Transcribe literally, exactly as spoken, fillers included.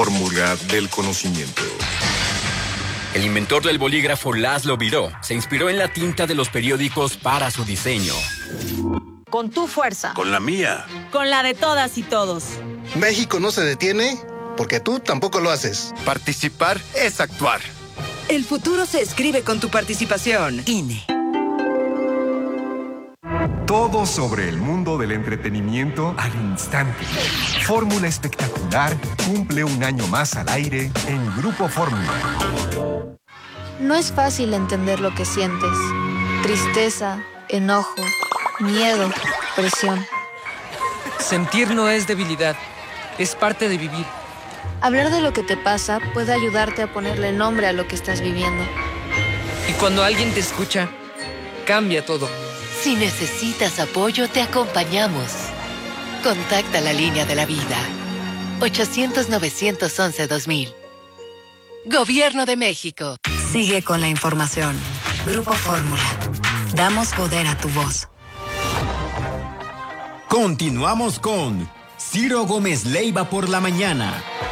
Fórmula del conocimiento. El inventor del bolígrafo Laszlo Biró se inspiró en la tinta de los periódicos para su diseño. Con tu fuerza. Con la mía. Con la de todas y todos. México no se detiene porque tú tampoco lo haces. Participar es actuar. El futuro se escribe con tu participación. I N E. Todo sobre el mundo del entretenimiento al instante. Fórmula Espectacular cumple un año más al aire en Grupo Fórmula. No es fácil entender lo que sientes. Tristeza, enojo, miedo, presión. Sentir no es debilidad, es parte de vivir. Hablar de lo que te pasa puede ayudarte a ponerle nombre a lo que estás viviendo. Y cuando alguien te escucha, cambia todo. Si necesitas apoyo, te acompañamos. Contacta la línea de la vida. ochocientos, novecientos once, dos mil. Gobierno de México. Sigue con la información. Grupo Fórmula. Damos poder a tu voz. Continuamos con Ciro Gómez Leiva por la mañana.